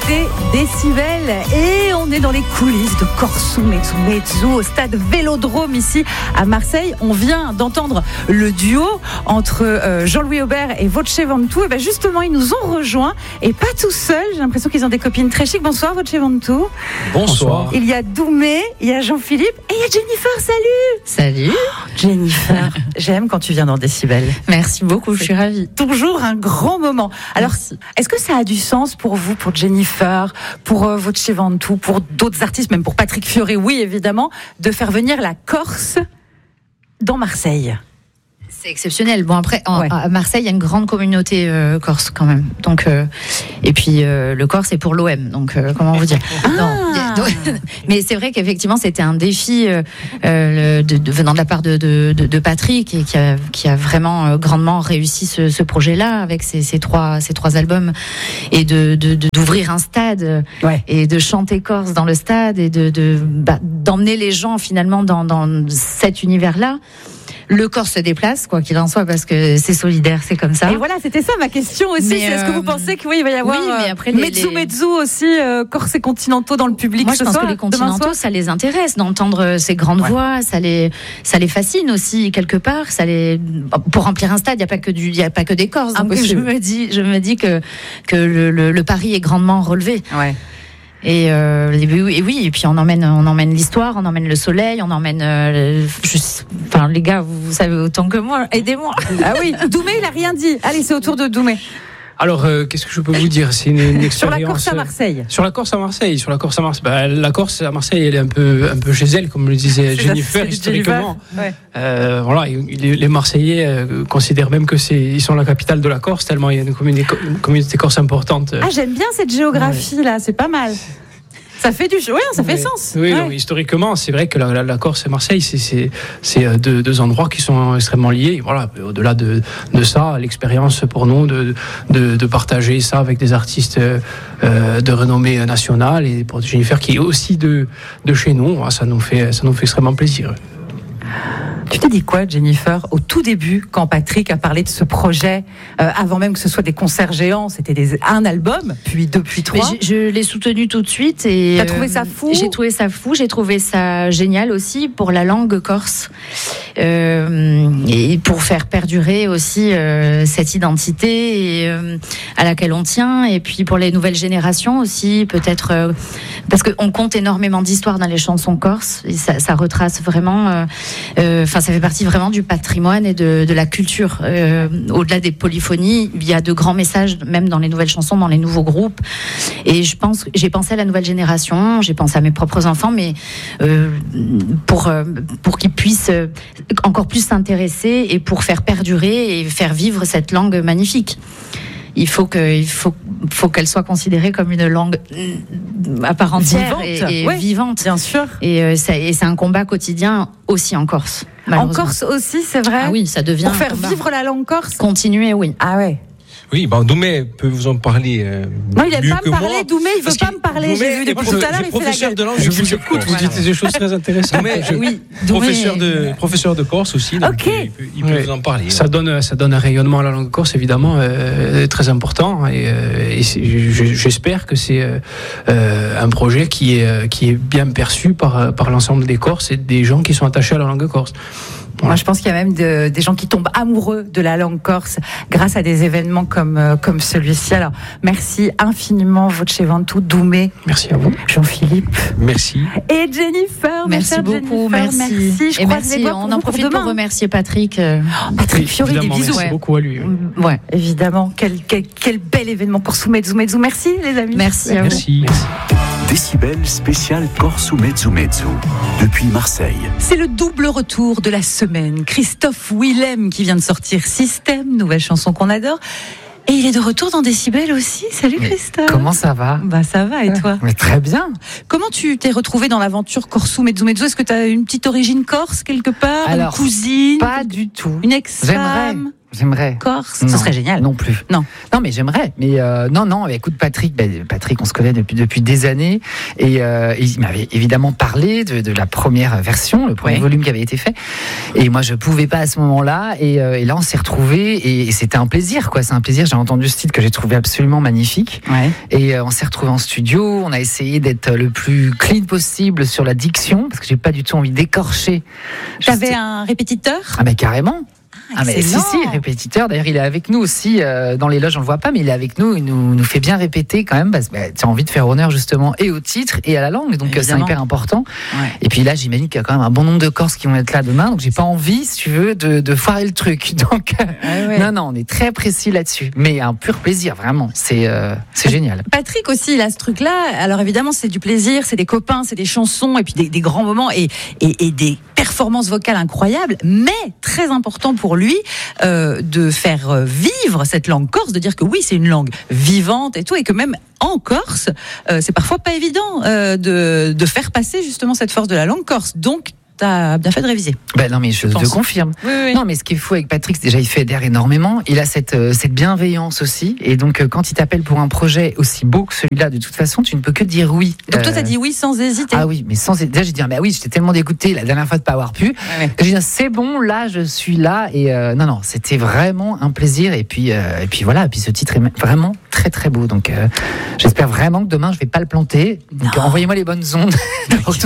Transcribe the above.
écoutez Décibel et on est dans les coulisses de Corso Mezzo Mezzo au stade Vélodrome ici à Marseille. On vient d'entendre le duo entre Jean-Louis Aubert et Voce Ventoux. Et ben justement, ils nous ont rejoints et pas tout seuls. J'ai l'impression qu'ils ont des copines très chics. Bonsoir Voce Ventoux. Bonsoir. Il y a Doumé, il y a Jean-Philippe et il y a Jennifer. Salut. Salut. Jennifer, j'aime quand tu viens dans Décibel. Merci beaucoup, je suis ravie. Toujours un grand moment. Alors, Merci. Est-ce que ça a du sens pour vous, pour Jennifer, pour Voce Ventoux, pour d'autres artistes, même pour Patrick Fiori, oui évidemment, de faire venir la Corse dans Marseille? C'est exceptionnel. Bon, après, Ouais. à Marseille, il y a une grande communauté corse quand même. Donc, et puis, le Corse est pour l'OM. Donc, comment vous dire mais c'est vrai qu'effectivement, c'était un défi venant de la part de Patrick et qui a vraiment grandement réussi ce projet-là avec ces trois albums et d'ouvrir un stade et de chanter corse dans le stade et d'emmener les gens finalement dans cet univers-là. Le corps se déplace, quoi qu'il en soit, parce que c'est solidaire, c'est comme ça. Et voilà, c'était ça ma question aussi. Mais, Est-ce que vous pensez qu'il va y avoir mais après, mezzo aussi, corse et continentaux dans le public? Moi, je pense que les continentaux, ça les intéresse d'entendre ces grandes voix, ça les fascine aussi quelque part. Pour remplir un stade, il y a pas que des Corses. Donc je me dis que le pari est grandement relevé. Ouais. Et oui, et puis on emmène l'histoire, on emmène le soleil, on emmène les gars, vous savez autant que moi, aidez-moi. Ah oui, Doumé, il a rien dit. Allez, c'est au tour de Doumé. Alors, qu'est-ce que je peux vous dire? C'est une expérience. Sur la Corse à Marseille. Sur la Corse à Marseille. La Corse à Marseille, elle est un peu chez elle, comme le disait Jennifer, historiquement. Ouais. Voilà, les Marseillais considèrent même que ils sont la capitale de la Corse, tellement il y a une communauté corse importante. Ah, j'aime bien cette géographie-là, c'est pas mal. Ça fait ça fait sens. Oui, donc, historiquement, c'est vrai que la Corse et Marseille, c'est deux endroits qui sont extrêmement liés. Voilà, au-delà de ça, l'expérience pour nous de partager ça avec des artistes de renommée nationale et pour Jennifer qui est aussi de chez nous, ça nous fait extrêmement plaisir. Tu t'es dit quoi, Jennifer, au tout début, quand Patrick a parlé de ce projet, avant même que ce soit des concerts géants, c'était un album, puis 2, puis 3. Mais je l'ai soutenu tout de suite et t'as trouvé ça fou? J'ai trouvé ça fou, j'ai trouvé ça génial aussi pour la langue corse et pour faire perdurer aussi cette identité à laquelle on tient, et puis pour les nouvelles générations aussi, peut-être parce qu'on compte énormément d'histoires dans les chansons corses et ça retrace vraiment. Ça fait partie vraiment du patrimoine et de la culture. Au-delà des polyphonies, il y a de grands messages, même dans les nouvelles chansons, dans les nouveaux groupes. Et j'ai pensé à la nouvelle génération, j'ai pensé à mes propres enfants, mais pour qu'ils puissent encore plus s'intéresser et pour faire perdurer et faire vivre cette langue magnifique. Il faut qu'elle soit considérée comme une langue à part entière et vivante. Bien sûr. Et c'est un combat quotidien aussi en Corse. En Corse aussi, c'est vrai. Ah oui, ça devient pour faire vivre la langue corse. Continuer, oui. Ah ouais. Oui, Doumé peut vous en parler. Non, il n'aime pas que me parler. moi, Doumé, il veut pas me parler. J'ai vu depuis tout à l'heure, il fait la gueule. De langue, Je vous écoute, vous dites des choses très intéressantes. Professeur de corse aussi, donc Okay. il peut vous en parler. Ça donne un rayonnement à la langue corse, évidemment, très important. Et j'espère que c'est un projet qui est bien perçu par l'ensemble des Corses et des gens qui sont attachés à la langue corse. Moi, je pense qu'il y a même des gens qui tombent amoureux de la langue corse grâce à des événements comme celui-ci. Alors, merci infiniment, Voce Ventoux, Doumé. Merci à vous. Jean-Philippe. Merci. Et Jennifer. Merci beaucoup, merci. Je et croise les merci. doigts On pour en vous profite pour remercier Patrick. Patrick Fiori, des bisous. Merci beaucoup à lui. Ouais. Évidemment, quel bel événement Corso Mezzo Mezzo. Merci, les amis. Merci à vous. Merci. Décibel spécial Corso Mezzo Mezzo depuis Marseille. C'est le double retour de la semaine. Christophe Willem qui vient de sortir Système, nouvelle chanson qu'on adore. Et il est de retour dans Décibel aussi. Salut Christophe. Comment ça va? Bah ça va, et toi? Mais très bien. Comment tu t'es retrouvé dans l'aventure Corso Mezzo Mezzo? Est-ce que tu as une petite origine corse quelque part? Alors, une cousine? Pas du tout. Une ex-femme? J'aimerais. Corse, Non, ce serait génial. Non plus. Non. Non, mais j'aimerais. Mais non. Écoute, Patrick, on se connaît depuis des années, et il m'avait évidemment parlé de la première version, le premier volume qui avait été fait. Et moi, je pouvais pas à ce moment-là. Et là, on s'est retrouvés, et c'était un plaisir, quoi. C'est un plaisir. J'ai entendu ce titre que j'ai trouvé absolument magnifique. Ouais. Et on s'est retrouvés en studio. On a essayé d'être le plus clean possible sur la diction, parce que j'ai pas du tout envie d'écorcher. T'avais un répétiteur? Ah, mais carrément. Ah mais si, excellent. répétiteur. D'ailleurs, il est avec nous aussi dans les loges. On le voit pas, mais il est avec nous. Il nous fait bien répéter quand même, parce que tu as envie de faire honneur justement et au titre et à la langue. Donc Évidemment. c'est hyper important. Ouais. Et puis là, j'imagine qu'il y a quand même un bon nombre de Corses qui vont être là demain. Donc j'ai pas envie, si tu veux, de foirer le truc. Donc non, on est très précis là-dessus. Mais un pur plaisir, vraiment. C'est génial. Patrick aussi, il a ce truc-là. Alors évidemment, c'est du plaisir, c'est des copains, c'est des chansons, et puis des grands moments et des performances vocales incroyables. Mais très important pour lui de faire vivre cette langue corse, de dire que oui, c'est une langue vivante et tout, et que même en Corse, c'est parfois pas évident de faire passer justement cette force de la langue corse. Donc, t'as bien fait de réviser. Non, mais je te confirme. Oui. Non, mais ce qui est fou avec Patrick, c'est déjà il fédère énormément. Il a cette bienveillance aussi. Et donc, quand il t'appelle pour un projet aussi beau que celui-là, de toute façon, tu ne peux que dire oui. Donc toi, t'as dit oui sans hésiter. Ah oui, mais sans hésiter. Déjà, j'ai dit, oui, j'étais tellement dégoûté la dernière fois de pas avoir pu. Ouais. J'ai dit, c'est bon, là, je suis là. Et non, c'était vraiment un plaisir. Et puis voilà. Et puis ce titre est vraiment très, très beau. Donc, j'espère vraiment que demain, je vais pas le planter. Donc, envoyez-moi les bonnes ondes.